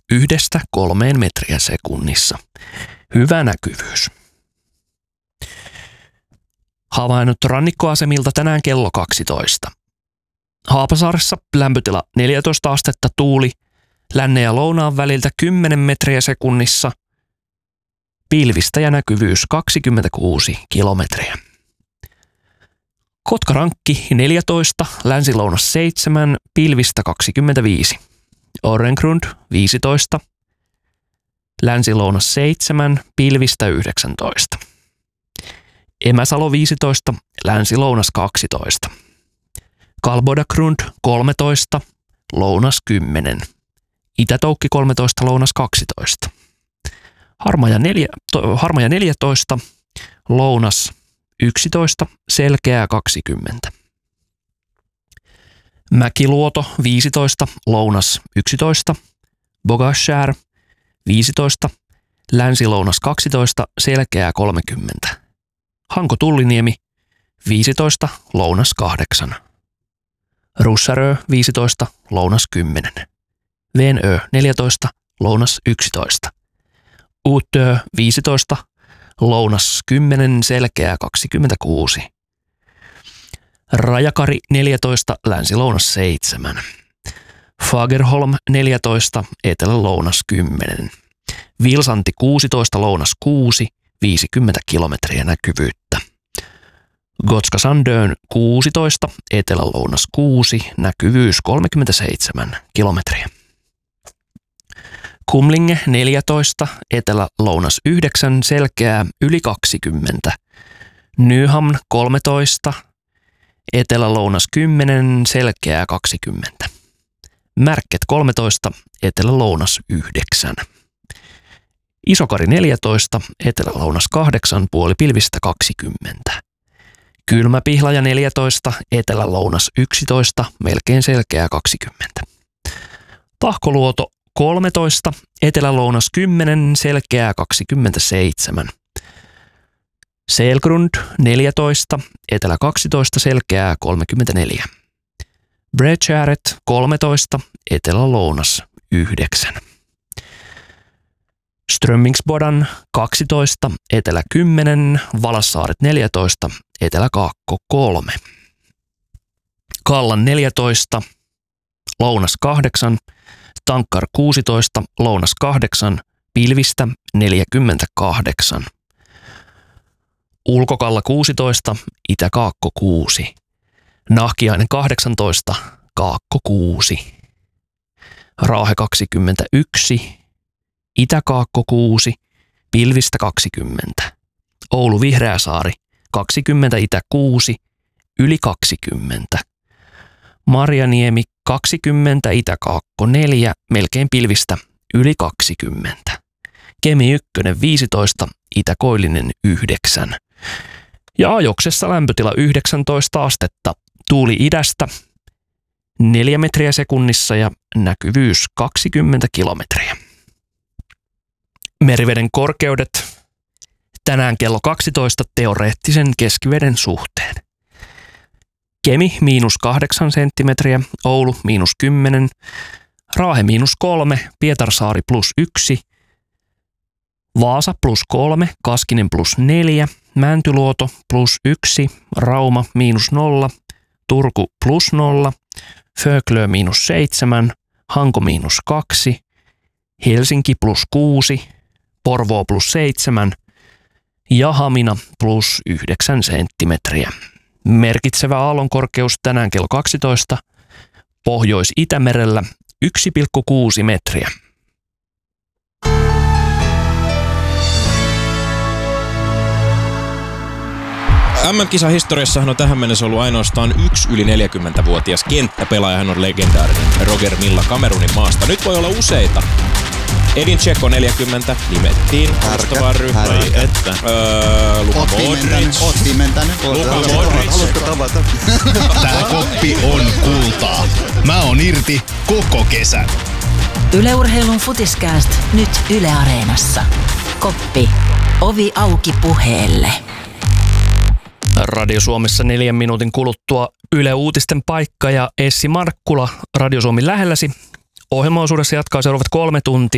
1–3 metriä sekunnissa. Hyvä näkyvyys. Havainnot rannikkoasemilta tänään kello 12. Haapasaaressa lämpötila 14 astetta, tuuli lännen ja lounaan väliltä 10 metriä sekunnissa. Pilvistä ja näkyvyys 26 kilometriä. Kotkarankki 14, länsi-lounas 7, pilvistä 25. Orrengrund 15, länsi-lounas 7, pilvistä 19. Emäsalo 15, länsi-lounas 12. Kalbodagrund 13, lounas 10. Itätoukki 13, lounas 12. Harmaja 14, lounas 11, selkeää 20. Mäkiluoto 15, lounas 11. Bogashär 15, länsi-lounas 12, selkeää 30. Hanko-Tulliniemi 15, lounas 8. Russarö 15, lounas 10. Venö 14, lounas 11. Uutö 15, lounas 10, selkeää 26. Rajakari 14, länsi-lounas 7. Fagerholm 14, etelä-lounas 10. Vilsanti 16, lounas 6, 50 kilometriä näkyvyyttä. Gotska Sandön 16, etelä-lounas 6, näkyvyys 37 kilometriä. Kumlinge 14, etelä-lounas 9, selkeää yli 20. Nyhamn 13, etelä-lounas 10, selkeää 20. Märket 13, etelä-lounas 9. Isokari 14, etelä-lounas 8, puolipilvistä 20. Kylmäpihlaja 14, etelä-lounas 11, melkein selkeää 20. Tahkoluoto 13, etelä-lounas 10, selkeää 27. Selgrund 14, etelä 12, selkeää 34. Bredgäret 13, etelä-lounas 9. Strömmingsbodan 12, etelä 10, Valassaaret 14, etelä-kaakko 3. Kallan 14, lounas 8, Tankkar 16, lounas 8, pilvistä 48. Ulkokalla 16, itä-kaakko 6. Nahkiainen 18, kaakko 6. Raahe 21, itä-kaakko 6, pilvistä 20. Oulu Vihreäsaari 20, itä 6, yli 20. Marjaniemi 20, itä-kaakko 4, melkein pilvistä yli 20. Kemi 1 15, itä-koillinen 9. Ja Ajoksessa lämpötila 19 astetta, tuuli idästä 4 metriä sekunnissa ja näkyvyys 20 kilometriä. Meriveden korkeudet tänään kello 12 teoreettisen keskiveden suhteen. Kemi -8 senttimetriä, Oulu -10, Raahe -3, Pietarsaari +1, Vaasa +3, Kaskinen +4, Mäntyluoto +1, Rauma -0, Turku +0, Föglö -7, Hanko -2, Helsinki +6, Porvoo +7 ja Hamina +9 senttimetriä. Merkitsevä aallonkorkeus tänään kello 12, Pohjois-Itämerellä 1,6 metriä. MM-kisahistoriassahan on tähän mennessä ollut ainoastaan yksi yli 40-vuotias kenttäpelaaja. Hän on legendaarinen Roger Milla Kamerunin maasta. Nyt voi olla useita. Edin Dzeko 40 nimettiin alustavaan ryhmään. Luka Modric. Oot pimentänyt. Luka Modric. Haluatko tavata? Tää koppi on kultaa. Mä oon irti koko kesän. Yle Urheilun Futiskääst nyt Yle Areenassa. Koppi. Ovi auki puheelle. Radio Suomessa 4 minuutin kuluttua Yle Uutisten paikka ja Essi Markkula Radio Suomi lähelläsi. Ohjelmaosuudessa jatkaa seuraavat 3 tuntia.